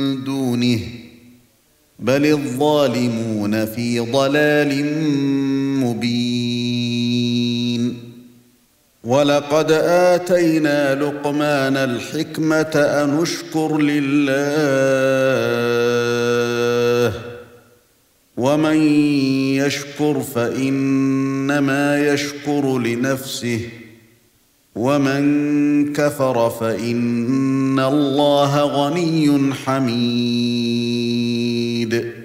دونه بل الظالمون في ضلال مبين ولقد آتينا لقمان الحكمة أن اشكر لله ومن يشكر فإنما يشكر لنفسه ومن كفر فإن الله غني حميد